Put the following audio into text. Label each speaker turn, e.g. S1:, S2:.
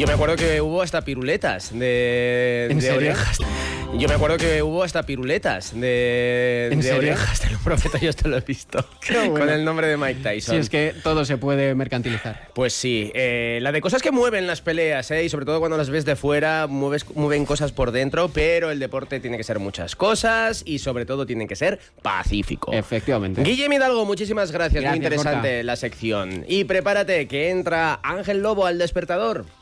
S1: Yo me acuerdo que hubo hasta piruletas de orejas. Yo me acuerdo que hubo hasta piruletas de orejas del profeta, yo esto lo he visto. Bueno. Con el nombre de Mike Tyson.
S2: Sí, es que todo se puede mercantilizar.
S1: Pues sí, la de cosas que mueven las peleas, y sobre todo cuando las ves de fuera, mueven cosas por dentro, pero el deporte tiene que ser muchas cosas y sobre todo tiene que ser pacífico.
S2: Efectivamente.
S1: Guillem Hidalgo, muchísimas gracias, muy interesante Gorka. La sección. Y prepárate, que entra Ángel Lobo al despertador.